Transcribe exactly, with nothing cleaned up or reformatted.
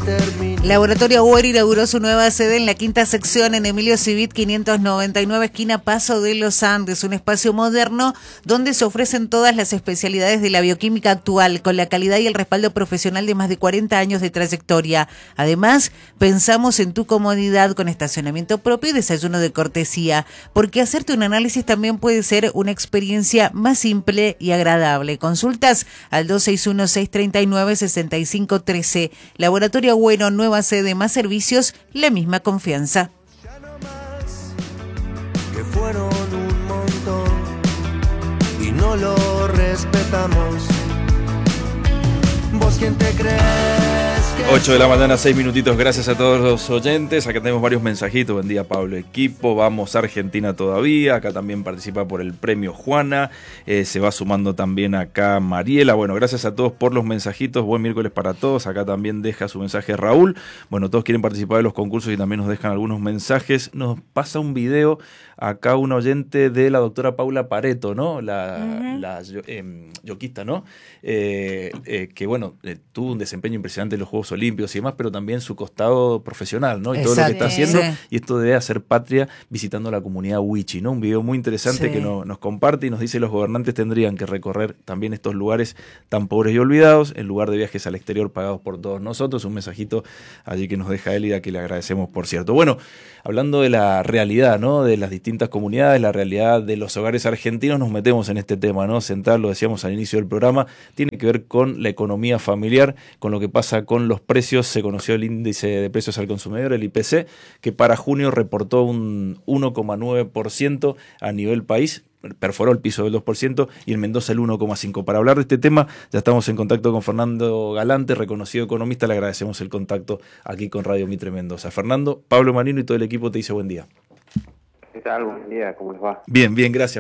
Laboratorio Agüero inauguró su nueva sede en la quinta sección en Emilio Civit quinientos noventa y nueve, esquina Paso de los Andes, un espacio moderno donde se ofrecen todas las especialidades de la bioquímica actual, con la calidad y el respaldo profesional de más de cuarenta años de trayectoria. Además, pensamos en tu comodidad con estacionamiento propio y desayuno de cortesía, porque hacerte un análisis también puede ser una experiencia más simple y agradable. Consultas al dos seis uno, seis tres nueve, seis cinco uno tres. Laboratorio Agüero, nueva sede, más servicios, la misma confianza. Ya no más, que fueron un montón y no lo respetamos. ¿Vos quién te crees? ocho de la mañana, seis minutitos. Gracias a todos los oyentes. Acá tenemos varios mensajitos. Buen día, Pablo Equipo. Vamos a Argentina todavía. Acá también participa por el premio Juana. Eh, se va sumando también acá Mariela. Bueno, gracias a todos por los mensajitos. Buen miércoles para todos. Acá también deja su mensaje Raúl. Bueno, todos quieren participar de los concursos y también nos dejan algunos mensajes. Nos pasa un video acá un oyente de la doctora Paula Pareto, ¿no? La, uh-huh. la eh, yoquista, ¿no? Eh, eh, que bueno, eh, tuvo un desempeño impresionante en los Juegos Olímpicos y demás, pero también su costado profesional, ¿no? Y Exacto. todo lo que está haciendo, sí. Y esto debe hacer patria visitando la comunidad Wichi, ¿no? Un video muy interesante, sí. que no, nos comparte y nos dice: los gobernantes tendrían que recorrer también estos lugares tan pobres y olvidados, en lugar de viajes al exterior pagados por todos nosotros. Un mensajito allí que nos deja Elida, que le agradecemos, por cierto. Bueno, hablando de la realidad, ¿no? De las distintas comunidades, la realidad de los hogares argentinos, nos metemos en este tema, ¿no? Central, lo decíamos al inicio del programa, tiene que ver con la economía familiar, con lo que pasa con los precios. Se conoció el índice de precios al consumidor, el I P C, que para junio reportó un uno coma nueve por ciento a nivel país, perforó el piso del dos por ciento, y en Mendoza el uno coma cinco por ciento. Para hablar de este tema ya estamos en contacto con Fernando Galante, reconocido economista. Le agradecemos el contacto aquí con Radio Mitre Mendoza. Fernando, Pablo Marino y todo el equipo te dice buen día. ¿Qué tal? Buen día, ¿cómo les va? Bien, bien, gracias.